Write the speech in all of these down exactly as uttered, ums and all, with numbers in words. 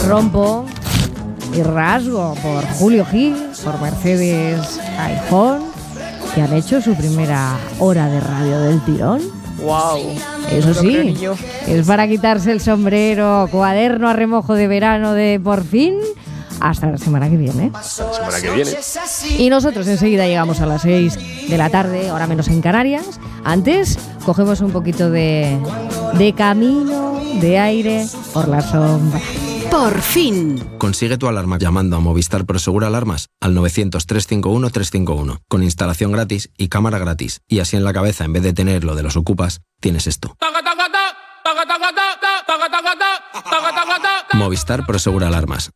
Rompo y rasgo por Julio Gil, por Mercedes iPhone, que han hecho su primera hora de radio del tirón. ¡Wow! Eso sí, es para quitarse el sombrero, cuaderno a remojo de verano de Por Fin, hasta la semana que viene. La semana que viene. Y nosotros enseguida llegamos a las seis de la tarde, hora menos en Canarias. Antes cogemos un poquito de, de camino, de aire por la sombra. Por fin. Consigue tu alarma llamando a Movistar Prosegur Alarmas al novecientos, trescientos cincuenta y uno, trescientos cincuenta y uno, con instalación gratis y cámara gratis. Y así en la cabeza, en vez de tener lo de los ocupas, tienes esto. Movistar Prosegur Alarmas.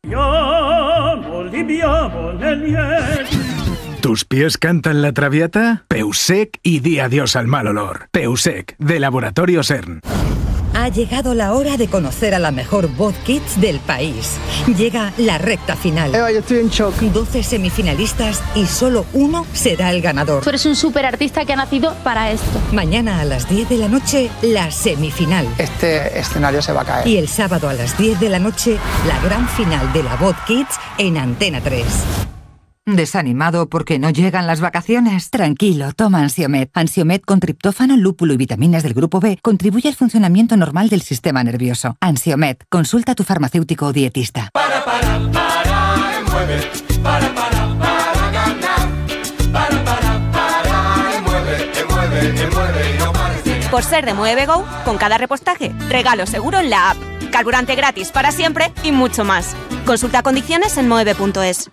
¿Tus pies cantan la traviata? Peusec y di adiós al mal olor. Peusec, de Laboratorio CERN. Ha llegado la hora de conocer a la mejor voz kids del país. Llega la recta final. Eva, yo estoy en shock. doce semifinalistas y solo uno será el ganador. Tú eres un superartista que ha nacido para esto. Mañana a las diez de la noche, la semifinal. Este escenario se va a caer. Y el sábado a las diez de la noche, la gran final de la voz kids en Antena tres. ¿Desanimado porque no llegan las vacaciones? Tranquilo, toma Ansiomed. Ansiomed con triptófano, lúpulo y vitaminas del grupo B contribuye al funcionamiento normal del sistema nervioso. Ansiomed, consulta a tu farmacéutico o dietista. Para, para, para, mueve. Para, para, para ganar. Para, para, para, mueve, mueve, mueve y no pares. Por ser de Mueve Go, con cada repostaje, regalo seguro en la app. Carburante gratis para siempre y mucho más. Consulta condiciones en moeve punto es.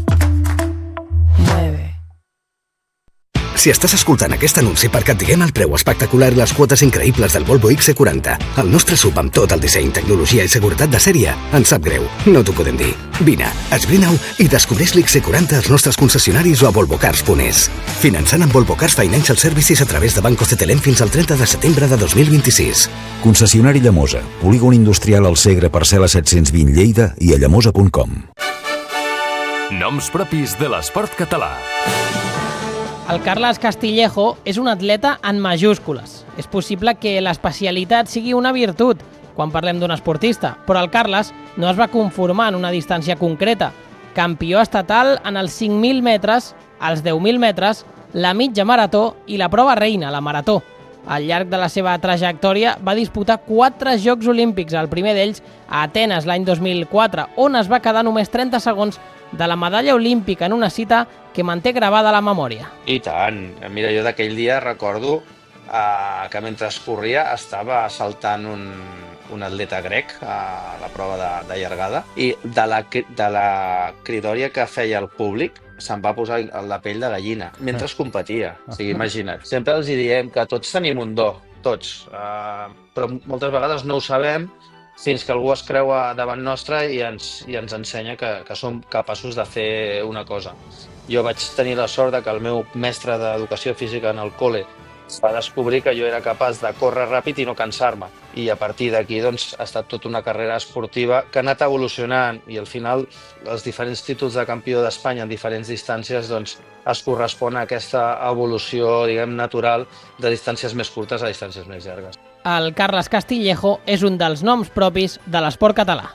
Si estàs escoltant aquest anunci perquè et diguem el preu espectacular i les quotes increïbles del Volvo ics ce quaranta, el nostre sub amb tot el disseny, tecnologia i seguretat de sèrie, ens sap greu, no t'ho podem dir. Vine, esbrina-ho i descobreix l'ics ce quaranta als nostres concessionaris o a volvocars punt es. Finançant amb Volvo Cars Financial Services a través de Banco Cetelem fins al trenta de setembre de dos mil vint-i-sis. Concessionari Llamosa, polígon industrial al Segre, parcel·la set-cents vint Lleida i a llamosa punt com. Noms propis de l'esport català. El Carles Castillejo és un atleta en majúscules. És possible que l'especialitat sigui una virtut quan parlem d'un esportista, però el Carles no es va conformar en una distància concreta. Campió estatal en els cinc mil metres, els deu mil metres, la mitja marató i la prova reina, la marató. Al llarg de la seva trajectòria va disputar quatre Jocs Olímpics, el primer d'ells a Atenes l'any dos mil quatre, on es va quedar només trenta segons de la medalla olímpica en una cita que manté gravada a la memòria. I tant. Mira, jo d'aquell dia recordo eh, que mentre corria estava saltant un, un atleta grec a la prova de, de llargada i de la, de la cridòria que feia el públic se'n va posar la pell de gallina mentre es competia. O sigui, imagina't. Sempre els diem que tots tenim un do, tots, eh, però moltes vegades no ho sabem fins que algú es creua davant nostre i ens, i ens ensenya que, que som capaços de fer una cosa. Jo vaig tenir la sort de que el meu mestre d'educació física en el col·le va descobrir que jo era capaç de córrer ràpid i no cansar-me. I a partir d'aquí doncs, ha estat tota una carrera esportiva que ha anat evolucionant i al final els diferents títols de campió d'Espanya en diferents distàncies doncs, es correspon a aquesta evolució diguem, natural de distàncies més curtes a distàncies més llargues. El Carles Castillejo és un dels noms propis de l'esport català.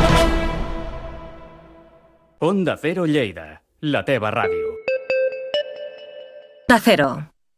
Onda Cero Lleida, la teva ràdio. Onda Cero.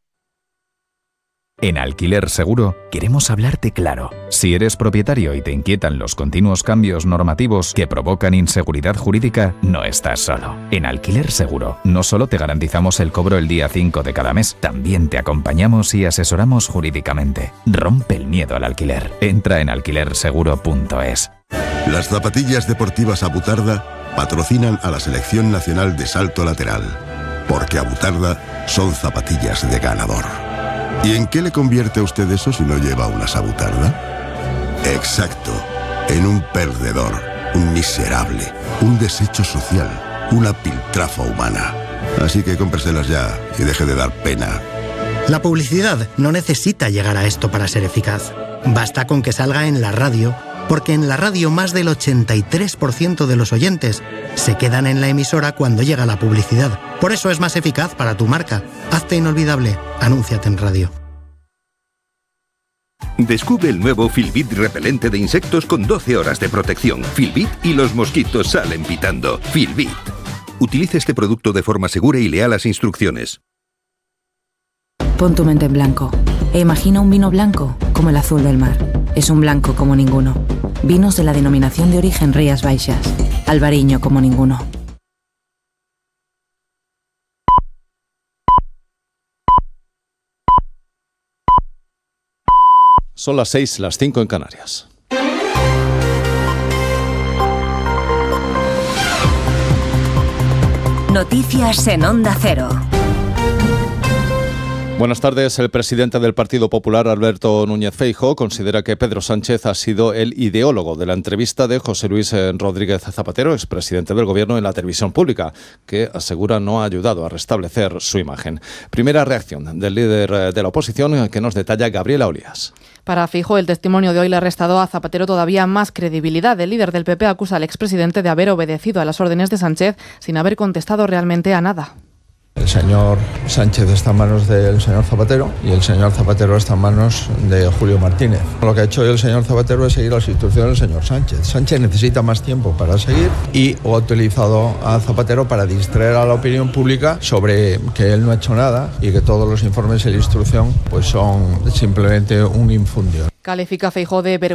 En Alquiler Seguro queremos hablarte claro. Si eres propietario y te inquietan los continuos cambios normativos que provocan inseguridad jurídica, no estás solo. En Alquiler Seguro no solo te garantizamos el cobro el día cinco de cada mes, también te acompañamos y asesoramos jurídicamente. Rompe el miedo al alquiler. Entra en alquiler seguro punto es. Las zapatillas deportivas Abutarda patrocinan a la Selección Nacional de Salto Lateral, porque Abutarda son zapatillas de ganador. ¿Y en qué le convierte a usted eso si no lleva una Abutarda? Exacto, en un perdedor, un miserable, un desecho social, una piltrafa humana. Así que cómpreselas ya y deje de dar pena. La publicidad no necesita llegar a esto para ser eficaz. Basta con que salga en la radio, porque en la radio más del ochenta y tres por ciento de los oyentes se quedan en la emisora cuando llega la publicidad. Por eso es más eficaz para tu marca. Hazte inolvidable. Anúnciate en radio. Descubre el nuevo Filbit repelente de insectos con doce horas de protección. Filbit y los mosquitos salen pitando. Filbit. Utilice este producto de forma segura y lea las instrucciones. Pon tu mente en blanco e imagina un vino blanco como el azul del mar. Es un blanco como ninguno. Vinos de la denominación de origen Rías Baixas. Albariño como ninguno. Son las seis, las cinco en Canarias. Noticias en Onda Cero. Buenas tardes. El presidente del Partido Popular, Alberto Núñez Feijóo, considera que Pedro Sánchez ha sido el ideólogo de la entrevista de José Luis Rodríguez Zapatero, expresidente del Gobierno, en la televisión pública, que asegura no ha ayudado a restablecer su imagen. Primera reacción del líder de la oposición, que nos detalla Gabriela Olías. Para Feijóo, el testimonio de hoy le ha restado a Zapatero todavía más credibilidad. El líder del P P acusa al expresidente de haber obedecido a las órdenes de Sánchez sin haber contestado realmente a nada. El señor Sánchez está en manos del señor Zapatero y el señor Zapatero está en manos de Julio Martínez. Lo que ha hecho hoy el señor Zapatero es seguir las instrucciones del señor Sánchez. Sánchez necesita más tiempo para seguir y ha utilizado a Zapatero para distraer a la opinión pública sobre que él no ha hecho nada y que todos los informes y la instrucción pues son simplemente un infundio. Califica Feijóo de vergüenza